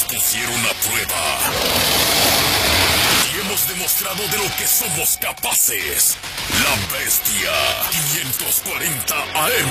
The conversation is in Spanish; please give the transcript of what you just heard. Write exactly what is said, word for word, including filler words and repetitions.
pusieron a prueba. Y hemos demostrado de lo que somos capaces. La Bestia quinientos cuarenta A M.